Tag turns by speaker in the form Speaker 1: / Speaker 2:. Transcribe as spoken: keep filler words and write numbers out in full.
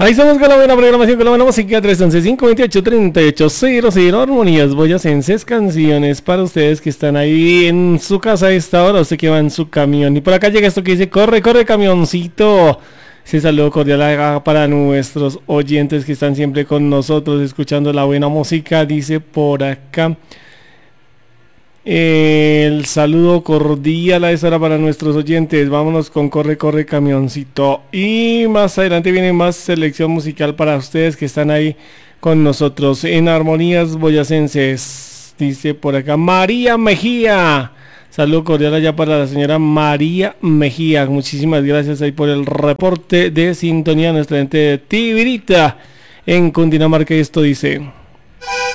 Speaker 1: Ahí estamos con la buena programación, con la buena música. Tres once, cinco veintiocho, treinta y ocho cero cero. Armonías boyacenses, canciones para ustedes que están ahí en su casa a esta hora, usted que va en su camión. Y por acá llega esto que dice: corre, corre, camioncito. Ese saludo cordial para nuestros oyentes que están siempre con nosotros escuchando la buena música. Dice por acá: el saludo cordial a esta hora para nuestros oyentes. Vámonos con corre, corre, camioncito. Y más adelante viene más selección musical para ustedes que están ahí con nosotros en Armonías Boyacenses. Dice por acá María Mejía. Saludo cordial allá para la señora María Mejía. Muchísimas gracias ahí por el reporte de sintonía. Nuestra gente de Tibirita en Cundinamarca. Esto dice: